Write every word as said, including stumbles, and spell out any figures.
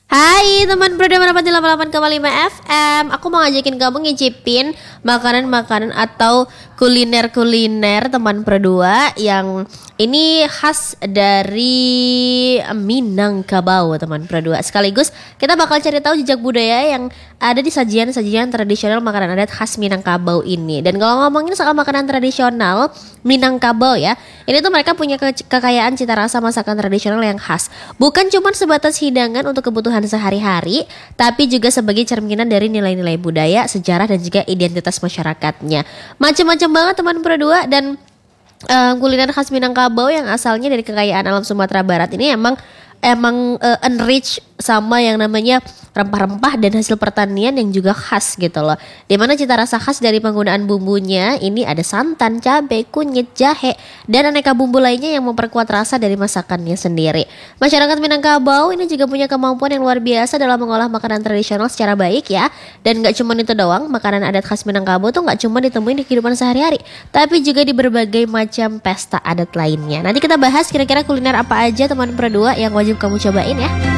Hai teman Pro delapan delapan koma lima F M. Aku mau ngajakin kamu ngicipin makanan-makanan atau kuliner-kuliner teman Pro dua yang ini khas dari Minangkabau teman Pro dua. Sekaligus kita bakal cari tahu jejak budaya yang ada di sajian-sajian tradisional makanan adat khas Minangkabau ini. Dan kalau ngomongin soal makanan tradisional Minangkabau ya, ini tuh mereka punya ke- kekayaan cita rasa masakan tradisional yang khas. Bukan cuma sebatas hidangan untuk kebutuhan sehari-hari, tapi juga sebagai cerminan dari nilai-nilai budaya, sejarah dan juga identitas masyarakatnya. Macam-macam banget teman Pro dua. Dan uh, kuliner khas Minangkabau yang asalnya dari kekayaan alam Sumatera Barat ini emang emang uh, enrich sama yang namanya rempah-rempah dan hasil pertanian yang juga khas gitu loh. Dimana cita rasa khas dari penggunaan bumbunya ini ada santan, cabai, kunyit, jahe, dan aneka bumbu lainnya yang memperkuat rasa dari masakannya sendiri. Masyarakat Minangkabau ini juga punya kemampuan yang luar biasa dalam mengolah makanan tradisional secara baik ya. Dan gak cuma itu doang, makanan adat khas Minangkabau tuh gak cuma ditemuin di kehidupan sehari-hari, tapi juga di berbagai macam pesta adat lainnya. Nanti kita bahas kira-kira kuliner apa aja teman Pro dua yang wajib kamu cobain ya.